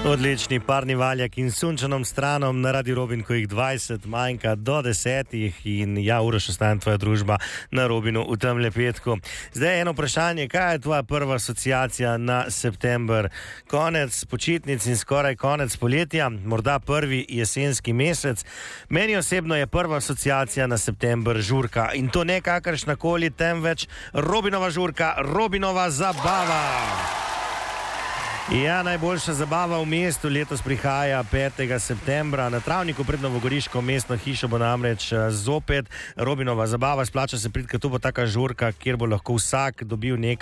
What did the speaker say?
Odlični parni valjak in sunčanom stranom na Radio Robin, ko jih 20 manjka do 10 in ja, Uroš, ostanem tvoja družba na Robinu v temle petku. Zdaj eno vprašanje, kaj je tvoja prva asociacija na september? Konec počitnic in skoraj konec poletja, morda prvi jesenski mesec. Meni osebno je prva asociacija na september žurka in to ne kakršnakoli, temveč Robinova žurka, Robinova zabava. Ja, najboljša zabava v mestu letos prihaja 5. septembra. Na travniku pred novogoriško mestno hišo bo namreč zopet Robinova zabava. Splača se priti, ker to bo taka žurka, kjer bo lahko vsak dobil nekaj